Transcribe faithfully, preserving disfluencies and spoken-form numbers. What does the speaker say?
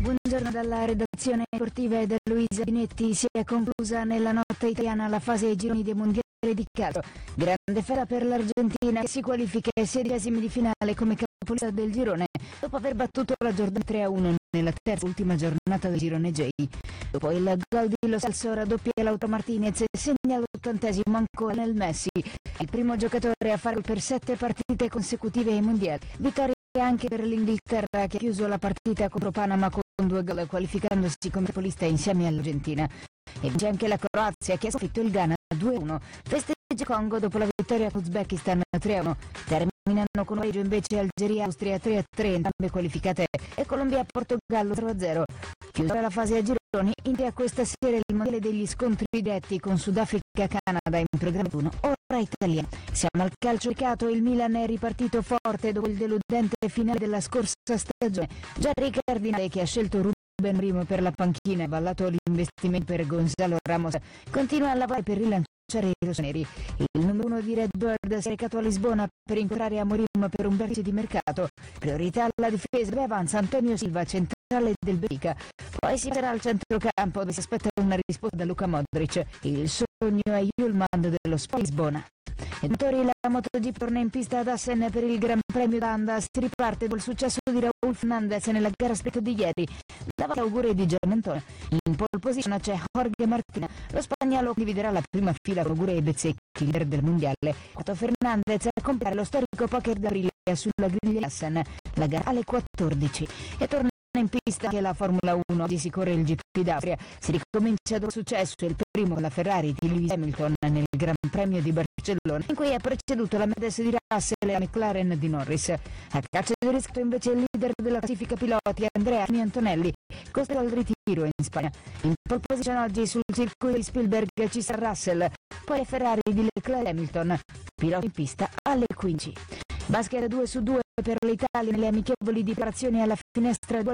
Buongiorno dalla redazione sportiva e da Luisa Binetti. Si è conclusa nella notte italiana la fase ai gironi dei mondiali di calcio. Grande festa per l'Argentina che si qualifica ai sedicesimi di finale come capolista del girone dopo aver battuto la Giordania tre a uno nella terza ultima giornata del girone J. Dopo il gol di Lo Celso raddoppia Lautaro Martinez e segna all'ottantesimo ancora nel Messi, il primo giocatore a fare per sette partite consecutive ai mondiali. Vittoria anche per l'Inghilterra che ha chiuso la partita contro Panama con due gol qualificandosi come capolista insieme all'Argentina. E vince anche la Croazia che ha sconfitto il Ghana due a uno. Festeggia Congo dopo la vittoria con Uzbekistan tre a uno. Terminano con pareggio invece Algeria e Austria tre a tre, entrambe qualificate, e Colombia e Portogallo zero a zero. Chiusa la fase a gironi, inizia questa sera il mondiale degli scontri diretti con Sudafrica e Canada in programma uno, ora Italia. Siamo al calciomercato, il Milan è ripartito forte dopo il deludente finale della scorsa stagione. Jerry Cardinale, che ha scelto Ruben Primo per la panchina e vallato l'investimento per Gonzalo Ramos, continua a lavorare per rilanciare i rossoneri. Il numero uno di Redbird si è recato a Lisbona per incontrare Amorim per un vertice di mercato. Priorità alla difesa dove avanza Antonio Silva, centrale del Benfica. Poi si sarà al centrocampo dove si aspetta una risposta da Luka Modric. Il sogno è Yulman dello Spal Lisbona. E la MotoGP torna in pista ad Assen per il Gran Premio d'Anda. Si riparte dal successo di Raúl Fernandez nella gara sprint di ieri. Davanti auguri di Gian Antonio. In pole position c'è Jorge Martin. Lo spagnolo dividerà la prima fila con auguri ai Bezzecchi, leader del mondiale. Quattro Fernandez a completare lo storico poker d'aprile sulla griglia di Assen. La gara alle quattordici. E torna in pista anche la Formula uno. Oggi si corre il G P d'Austria. Si ricomincia dopo successo il primo con la Ferrari di Lewis Hamilton nel Gran Premio di Barcellona, in cui ha preceduto la Mercedes di Russell e la McLaren di Norris. A calcio di riscatto invece il leader della classifica piloti Andrea Antonelli, costretto al ritiro in Spagna. In pole position oggi sul circuito di Spielberg ci sarà Russell, poi le Ferrari di Leclerc e Hamilton. Piloti in pista alle quindici. Basket due su due per l'Italia nelle amichevoli di preparazione alla finestra